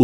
U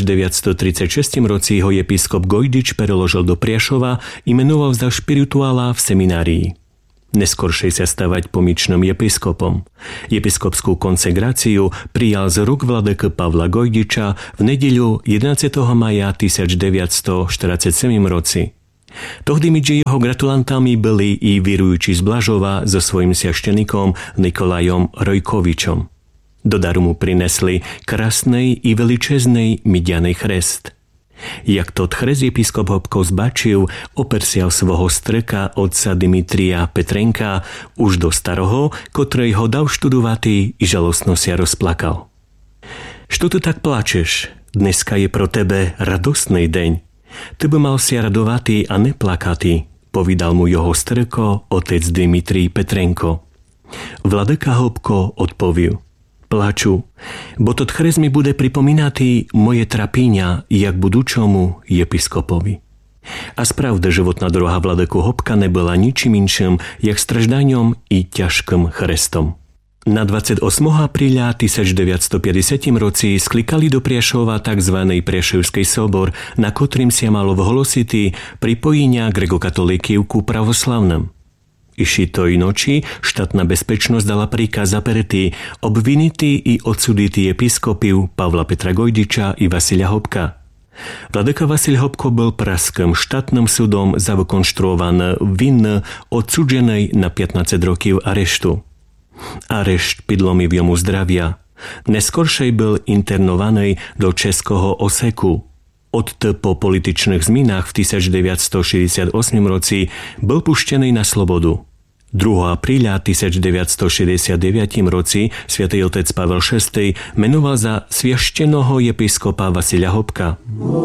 1936 roci ho episkop Gojdič preložil do Priešova i menoval za špirituála v seminárii. Neskoršej sa stavať pomičnom episkopom. Episkopskú konsegráciu prijal z rúk vladyky Pavla Gojdiča v nedeľu 11. maja 1947 roci. Tohdy medzi jeho gratulantami byli i vyrujúči z Blažova so svojím sviaštenikom Nikolajom Rojkovičom. Do daru mu prinesli krásnej i veličeznej midianej chrest. Jak tot chrest episkop Hopko zbačil, opersial svoho strka otca Dimitrija Petrenka už do staroho, kotrej ho dal študovati i žalostno sa rozplakal. Što tu tak plačeš? Dneska je pro tebe radostný deň. Ty by mal sa radovati a neplakati, povedal mu jeho strko otec Dimitrij Petrenko. Vladyka Hopko odpovił: Plaču, bo tot chrest mi bude pripomínati moje trapíňa, jak budúčomu episkopovi. A spravde životná droha vladyku Hopka nebyla ničím inším, jak straždaňom i ťažkým chrestom. Na 28. apríľa 1950 roci sklikali do Priešova tzv. Prieševský sobor, na kotrým sa malo vhlositi pripojenia grekokatolíkov ku pravoslavným. Iši toj noči štátna bezpečnosť dala príkaz zaperetý obvinitý i odsuditý episkopiv Pavla Petra Gojdiča i Vasilia Hopka. Vladyka Vasil Hopko byl praským štátnym súdom zavykonštruovaný vinný odsudžený na 15 rokov areštu. Areszt pidlomil jemu zdravia. Neskoršej byl internovaný do českého Oseku. Po političných zmínach v 1968 roci byl puštený na slobodu. 2. apríľa 1969 roci svätý otec Pavel VI menoval za sviašteného episkopa Vasilia Hopka.